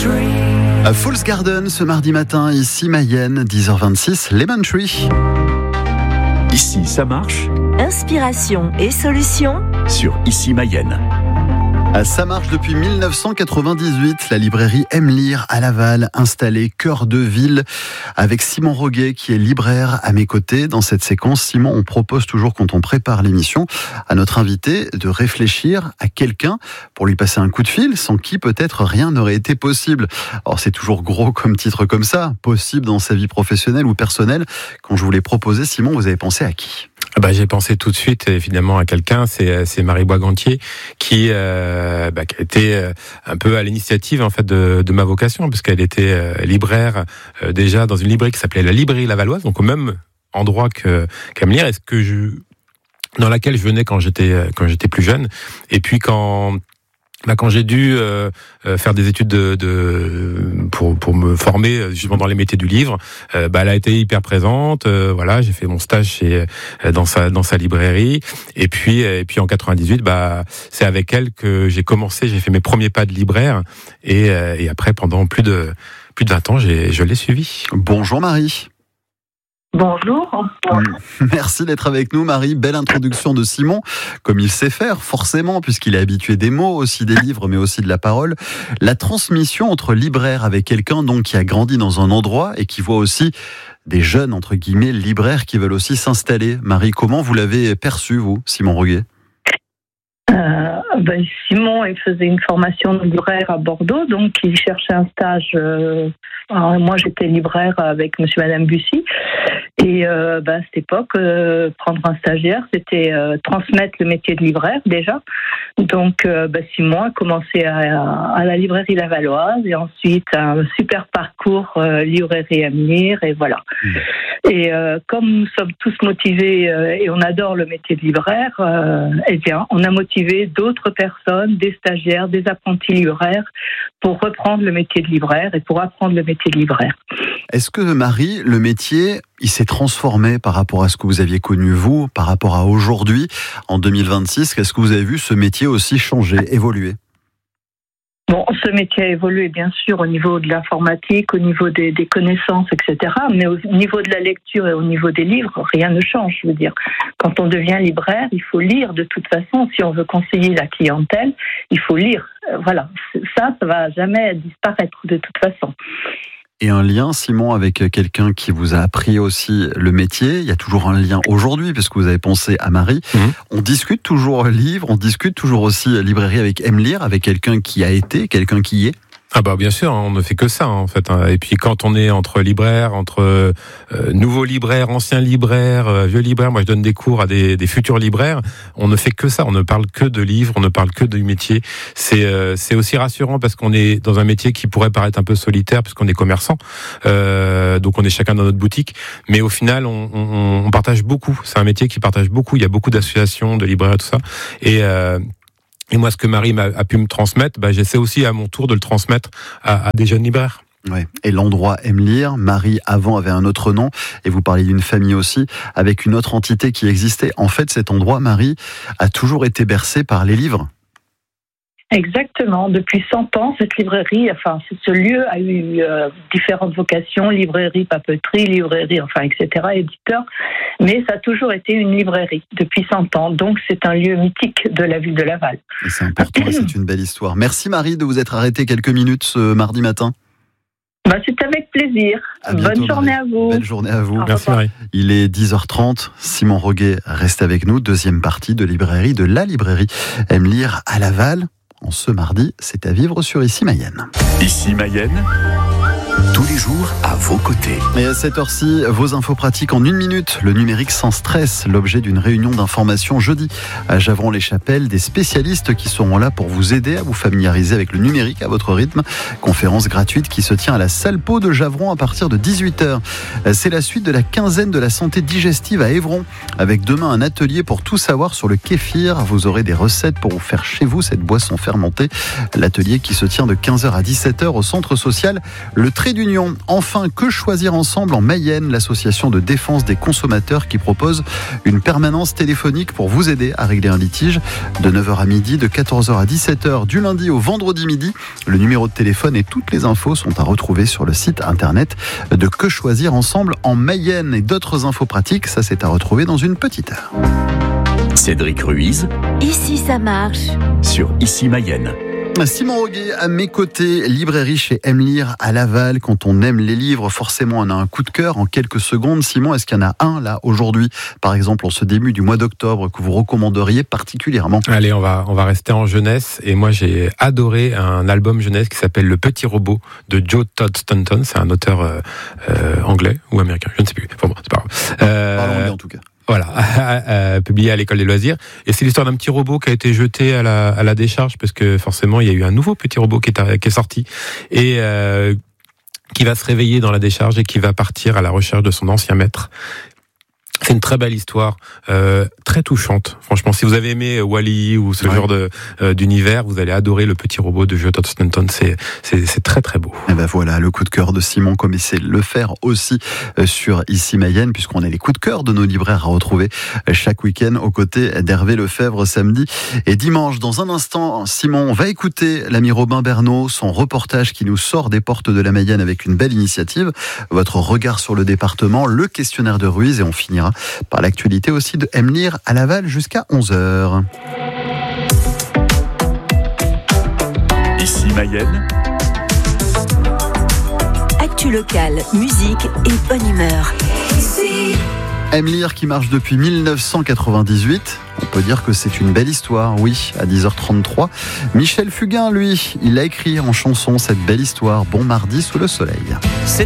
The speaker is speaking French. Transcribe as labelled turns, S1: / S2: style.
S1: À Fool's Garden ce mardi matin, ici Mayenne, 10h26, Lemon Tree.
S2: Ici, ça marche.
S3: Inspiration et solutions
S2: Sur Ici Mayenne.
S1: Ça marche depuis 1998, la librairie Aime Lire à Laval, installée cœur de ville, avec Simon Roguet qui est libraire à mes côtés. Dans cette séquence, Simon, on propose toujours quand on prépare l'émission à notre invité de réfléchir à quelqu'un pour lui passer un coup de fil, sans qui peut-être rien n'aurait été possible. Alors c'est toujours gros comme titre comme ça, possible dans sa vie professionnelle ou personnelle. Quand je vous l'ai proposé, Simon, vous avez pensé à qui ?
S4: J'ai pensé tout de suite évidemment à quelqu'un, c'est Marie Boisgantier qui a été un peu à l'initiative en fait de ma vocation, parce qu'elle était libraire déjà dans une librairie qui s'appelait la Librairie Lavalloise, donc au même endroit qu'Aime Lire, dans laquelle je venais quand j'étais plus jeune. Et puis quand j'ai dû faire des études pour me former justement dans les métiers du livre, elle a été hyper présente. J'ai fait mon stage dans sa librairie. Et puis en 98, c'est avec elle que j'ai fait mes premiers pas de libraire. Et après, pendant plus de 20 ans, je l'ai suivi.
S1: Bonjour Marie.
S5: Bonjour.
S1: Merci d'être avec nous Marie. Belle introduction de Simon, comme il sait faire forcément, puisqu'il est habitué des mots, aussi des livres, mais aussi de la parole. La transmission entre libraires avec quelqu'un donc qui a grandi dans un endroit et qui voit aussi des jeunes, entre guillemets, libraires qui veulent aussi s'installer. Marie, comment vous l'avez perçu, vous, Simon Roguet ?
S5: Simon, il faisait une formation de libraire à Bordeaux, donc il cherchait un stage. Moi, j'étais libraire avec monsieur et madame Bussy. Et à cette époque, prendre un stagiaire, c'était transmettre le métier de libraire déjà. Donc, Simon a commencé à la librairie lavalloise et ensuite un super parcours librairie Aime Lire, et voilà. Et comme nous sommes tous motivés et on adore le métier de libraire, on a motivé d'autres personnes, des stagiaires, des apprentis libraires, pour reprendre le métier de libraire et pour apprendre le métier de libraire.
S1: Est-ce que Marie, le métier, il s'est transformé par rapport à ce que vous aviez connu vous, par rapport à aujourd'hui, en 2026 ? Est-ce que vous avez vu ce métier aussi changer, évoluer ?
S5: Bon, ce métier a évolué bien sûr au niveau de l'informatique, au niveau des connaissances, etc. Mais au niveau de la lecture et au niveau des livres, rien ne change. Je veux dire, quand on devient libraire, il faut lire de toute façon. Si on veut conseiller la clientèle, il faut lire. Voilà, ça va jamais disparaître de toute façon.
S1: Et un lien, Simon, avec quelqu'un qui vous a appris aussi le métier. Il y a toujours un lien aujourd'hui, puisque vous avez pensé à Marie. On discute toujours livre, on discute toujours aussi librairie avec Aime Lire, avec quelqu'un qui a été, quelqu'un qui y est.
S4: Bien sûr, on ne fait que ça en fait. Et puis quand on est entre libraires, entre nouveaux libraires, anciens libraires, vieux libraires, moi je donne des cours à des futurs libraires, on ne fait que ça, on ne parle que de livres, on ne parle que du métier. C'est aussi rassurant parce qu'on est dans un métier qui pourrait paraître un peu solitaire puisqu'on est commerçant, donc on est chacun dans notre boutique, mais au final on partage beaucoup, c'est un métier qui partage beaucoup, il y a beaucoup d'associations, de libraires et tout ça, et moi, ce que Marie a pu me transmettre, j'essaie aussi à mon tour de le transmettre à des jeunes libraires.
S1: Ouais. Et l'endroit Aime Lire, Marie avant avait un autre nom, et vous parliez d'une famille aussi, avec une autre entité qui existait. En fait, cet endroit, Marie, a toujours été bercé par les livres.
S5: Exactement. Depuis 100 ans, cette librairie, ce lieu a eu différentes vocations, librairie, papeterie, librairie, etc., éditeur. Mais ça a toujours été une librairie depuis 100 ans. Donc, c'est un lieu mythique de la ville de Laval.
S1: Et c'est important et c'est une belle histoire. Merci Marie de vous être arrêtée quelques minutes ce mardi matin.
S5: C'est avec plaisir. Bonne journée à vous.
S1: Belle journée à vous.
S4: Merci Marie.
S1: Il est 10h30. Simon Roguet reste avec nous. Deuxième partie de la librairie Aime Lire à Laval. En ce mardi, c'est à vivre sur Ici Mayenne.
S2: Ici Mayenne, tous les jours à vos côtés.
S1: Et à cette heure-ci, vos infos pratiques en 1 minute. Le numérique sans stress, l'objet d'une réunion d'information jeudi à Javron-les-Chapelles. Des spécialistes qui seront là pour vous aider à vous familiariser avec le numérique à votre rythme. Conférence gratuite qui se tient à la salle Pau de Javron à partir de 18h. C'est la suite de la quinzaine de la santé digestive à Évron. Avec demain un atelier pour tout savoir sur le kéfir. Vous aurez des recettes pour vous faire chez vous cette boisson fermentée. L'atelier qui se tient de 15h à 17h au centre social Le Trait d'Union Réunion. Enfin, que choisir ensemble en Mayenne, l'association de défense des consommateurs qui propose une permanence téléphonique pour vous aider à régler un litige de 9h à midi, de 14h à 17h, du lundi au vendredi midi. Le numéro de téléphone et toutes les infos sont à retrouver sur le site internet de Que choisir ensemble en Mayenne. Et d'autres infos pratiques, ça c'est à retrouver dans une petite heure.
S2: Cédric Ruiz,
S3: Ici ça marche.
S2: sur Ici Mayenne.
S1: Simon Roguet à mes côtés, librairie chez Lire à Laval. Quand on aime les livres, forcément on a un coup de cœur en quelques secondes. Simon, est-ce qu'il y en a un là aujourd'hui, par exemple en ce début du mois d'octobre, que vous recommanderiez particulièrement?
S4: Allez, on va rester en jeunesse. Et moi, j'ai adoré un album jeunesse qui s'appelle Le Petit Robot de Joe Todd Stanton. C'est un auteur anglais ou américain, je ne sais plus. Enfin bon, c'est pas grave.
S1: Parlons anglais en tout cas.
S4: Voilà, publié à l'école des loisirs. Et c'est l'histoire d'un petit robot qui a été jeté à la décharge parce que forcément il y a eu un nouveau petit robot qui est sorti et qui va se réveiller dans la décharge et qui va partir à la recherche de son ancien maître. C'est une très belle histoire, très touchante. Franchement, si vous avez aimé Wall-E ou ce genre d'univers, vous allez adorer Le Petit Robot de Joe Todd Stanton. C'est très très beau.
S1: Et ben voilà, le coup de cœur de Simon, comme il sait le faire aussi sur Ici Mayenne, puisqu'on a les coups de cœur de nos libraires à retrouver chaque week-end aux côtés d'Hervé Lefebvre samedi et dimanche. Dans un instant, Simon, on va écouter l'ami Robin Bernot, son reportage qui nous sort des portes de la Mayenne avec une belle initiative. Votre regard sur le département, le questionnaire de Ruiz et on finira par l'actualité aussi de Lire à Laval jusqu'à 11h.
S2: Ici Mayenne.
S3: Actu locale, musique et bonne humeur.
S1: Lire qui marche depuis 1998. On peut dire que c'est une belle histoire, oui, à 10h33. Michel Fugain, lui, il a écrit en chanson cette belle histoire. Bon mardi sous le soleil.
S6: C'est